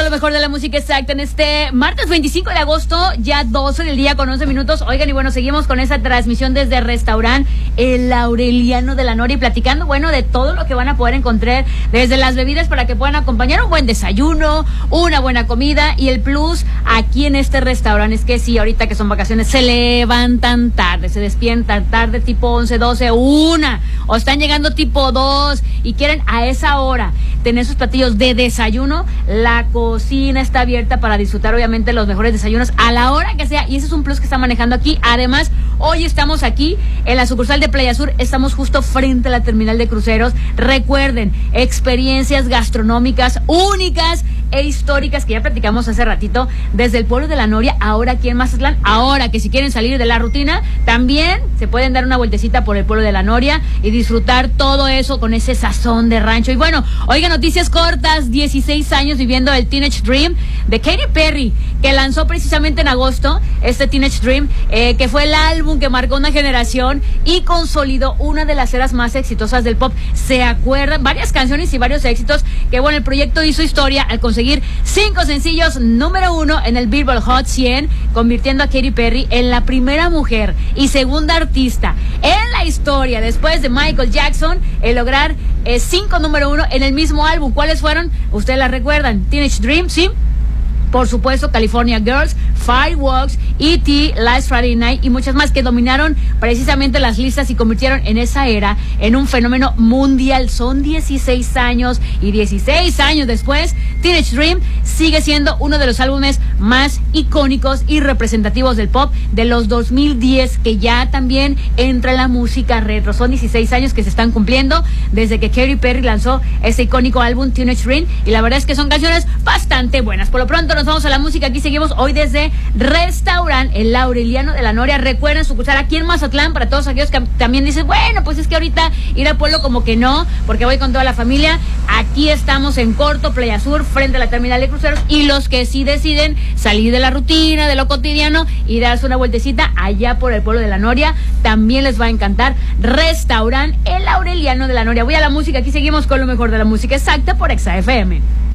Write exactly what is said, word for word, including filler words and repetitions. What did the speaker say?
lo mejor de la música exacta en este martes veinticinco de agosto, ya doce del día con once minutos. Oigan, y bueno, seguimos con esa transmisión desde el restaurante El Aureliano de la Noria y platicando, bueno, de todo lo que van a poder encontrar, desde las bebidas para que puedan acompañar un buen desayuno, una buena comida, y el plus aquí en este restaurante es que sí, ahorita que son vacaciones, se levantan tarde, se despiertan tarde, tipo once, doce, una, o están llegando tipo dos y quieren a esa hora tener sus platillos de desayuno. La cocina está abierta para disfrutar obviamente los mejores desayunos a la hora que sea, y ese es un plus que está manejando aquí. Además, hoy estamos aquí en la sucursal de Playa Sur, estamos justo frente a la terminal de cruceros. Recuerden, experiencias gastronómicas únicas e históricas que ya platicamos hace ratito desde el pueblo de la Noria, ahora aquí en Mazatlán. Ahora que si quieren salir de la rutina, también se pueden dar una vueltecita por el pueblo de la Noria y disfrutar todo eso con ese sazón de rancho. Y bueno, oiga, noticias cortas: dieciséis años viviendo el Teenage Dream de Katy Perry, que lanzó precisamente en agosto este Teenage Dream, eh, que fue el álbum que marcó una generación y consolidó una de las eras más exitosas del pop. ¿Se acuerdan? Varias canciones y varios éxitos que, bueno, el proyecto hizo historia al conseguir cinco sencillos número uno en el Billboard Hot cien, convirtiendo a Katy Perry en la primera mujer y segunda artista en la historia, después de Michael Jackson, en lograr eh, cinco número uno en el mismo álbum. ¿Cuáles fueron? Ustedes las recuerdan. Teenage Dream, sí, por supuesto, California Girls, Fireworks, E T, Last Friday Night y muchas más que dominaron precisamente las listas y convirtieron en esa era en un fenómeno mundial. Son dieciséis años y dieciséis años después, Teenage Dream sigue siendo uno de los álbumes más icónicos y representativos del pop de los dos mil diez, que ya también entra en la música retro. Son dieciséis años que se están cumpliendo desde que Katy Perry lanzó ese icónico álbum Teenage Dream, y la verdad es que son canciones bastante buenas. Por lo pronto nos vamos a la música. Aquí seguimos hoy desde Restaurante El Aureliano de la Noria. Recuerden sucursal aquí en Mazatlán, para todos aquellos que también dicen, bueno, pues es que ahorita ir al pueblo como que no, porque voy con toda la familia. Aquí estamos en corto, Playa Sur, frente a la terminal de cruceros, y los que sí deciden salir de la rutina, de lo cotidiano y darse una vueltecita allá por el pueblo de la Noria, también les va a encantar Restaurante El Aureliano de la Noria. Voy a la música. Aquí seguimos con lo mejor de la música exacta por Exa F M.